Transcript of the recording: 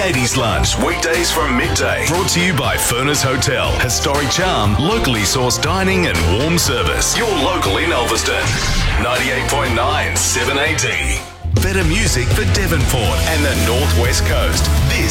80s Lunch, weekdays from midday. Brought to you by Furness Hotel. Historic charm, locally sourced dining and warm service. Your local in Ulverston. 98.9 7AD. Better music for Devonport and the North West Coast. This